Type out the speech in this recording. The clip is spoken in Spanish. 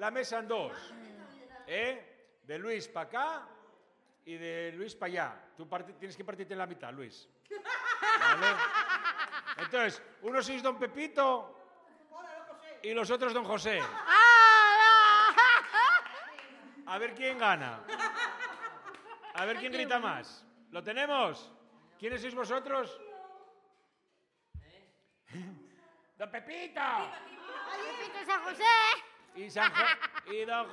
la mesa en dos. De Luis para acá y de Luis para allá. Tú tienes que partirte en la mitad, Luis. ¿Vale? Entonces, unos sois don Pepito y los otros don José. A ver quién gana. A ver quién grita más. ¿Lo tenemos? ¿Quiénes sois vosotros? ¡Don Pepito! Pepito San José. Y don